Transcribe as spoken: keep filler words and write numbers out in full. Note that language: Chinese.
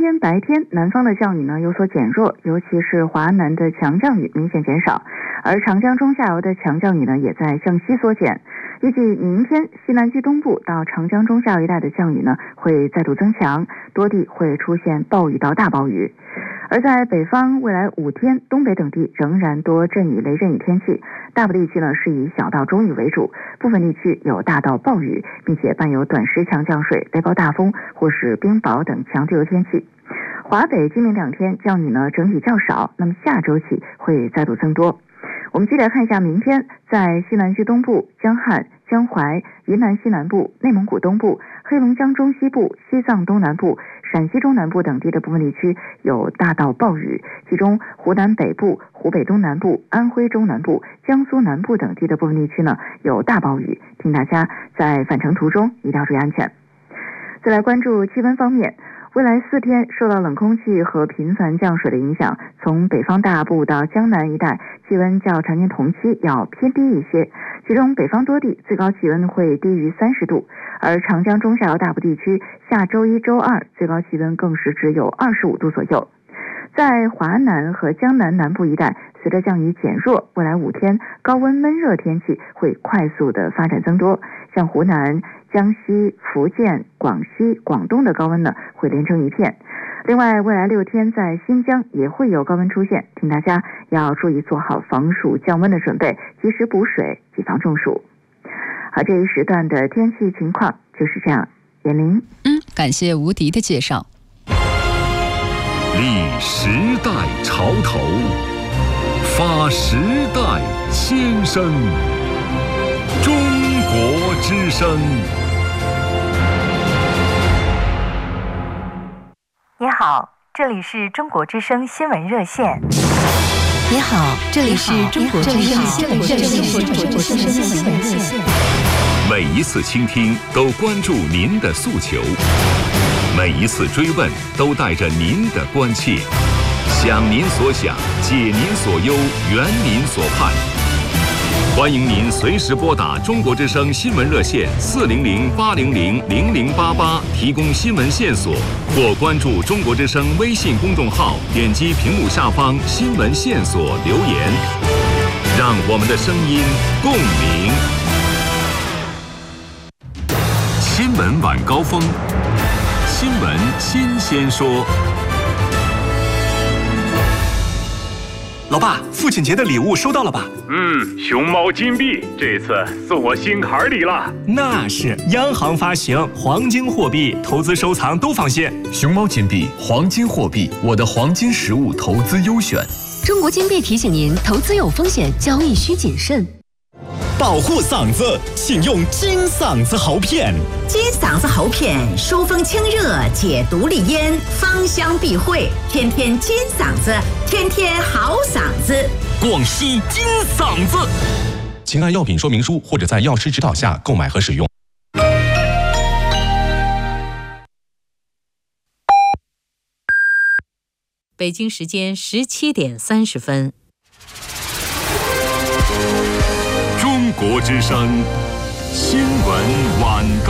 天白天南方的降雨呢有所减弱，尤其是华南的强降雨明显减少，而长江中下游的强降雨呢也在向西缩减。预计明天西南区东部到长江中下游一带的降雨呢会再度增强，多地会出现暴雨到大暴雨。而在北方，未来五天东北等地仍然多阵雨雷阵雨天气，大部地区呢是以小到中雨为主，部分地区有大到暴雨，并且伴有短时强降水、雷暴大风或是冰雹等强对流天气。华北今明两天降雨呢整体较少，那么下周起会再度增多。我们接着看一下明天在西南区东部、江汉、江淮、云南西南部、内蒙古东部、黑龙江中西部、西藏东南部、陕西中南部等地的部分地区有大到暴雨，其中湖南北部、湖北东南部、安徽中南部、江苏南部等地的部分地区呢有大暴雨，请大家在返程途中一定要注意安全。再来关注气温方面，未来四天受到冷空气和频繁降水的影响，从北方大部到江南一带气温较常年同期要偏低一些，其中北方多地最高气温会低于三十度，而长江中下游大部地区下周一周二最高气温更是只有二十五度左右。在华南和江南南部一带，随着降雨减弱，未来五天高温闷热天气会快速的发展增多，像湖南、江西、福建、广西、广东的高温呢会连成一片。另外，未来六天在新疆也会有高温出现，请大家要注意做好防暑降温的准备，及时补水，以防中暑。好，这一时段的天气情况就是这样。严玲， 嗯，感谢吴迪的介绍。 立时代潮头，发时代先声。中国之声。 你好，这里是中国之声新闻热线。 你好，这里是中国之声新闻热线。 每一次倾听都关注您的诉求，每一次追问都带着您的关切，想您所想，解您所忧，圆您所盼。欢迎您随时拨打中国之声新闻热线四零零八零零零零八八提供新闻线索，或关注中国之声微信公众号，点击屏幕下方新闻线索留言，让我们的声音共鸣。新闻晚高峰，新闻新鲜说。 老爸，父亲节的礼物收到了吧？ 嗯，熊猫金币这次送我心坎里了。 那是央行发行黄金货币，投资收藏都放心。 熊猫金币，黄金货币，我的黄金实物投资优选。 中国金币提醒您，投资有风险，交易需谨慎。 保护嗓子，请用金嗓子喉片。 金嗓子喉片疏风清热，解毒利咽，芳香避秽，天天金嗓子，天天好嗓子。 广西金嗓子。 请按药品说明书或者在药师指导下购买和使用。 北京时间十七点三十分。 中国之声新闻晚